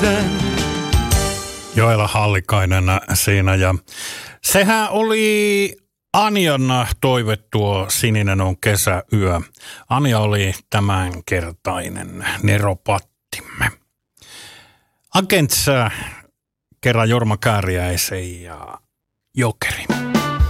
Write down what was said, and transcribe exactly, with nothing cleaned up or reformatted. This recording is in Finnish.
Joella Hallikainen siinä ja sehän oli Anjan toive tuo Sininen on kesäyö. Anja oli tämänkertainen neropattimme. Agents kerran Jorma Kääriäisen ja Jokeri.